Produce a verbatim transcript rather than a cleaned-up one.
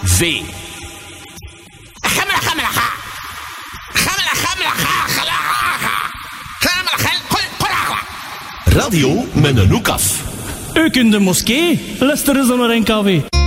V. Gamla, gamla, ga. Gamla, gamla, ga, gala, ga. Gamla, gel, gol, gol, Radio met een hoek af. Ook in de moskee, luisteren ze naar N K W.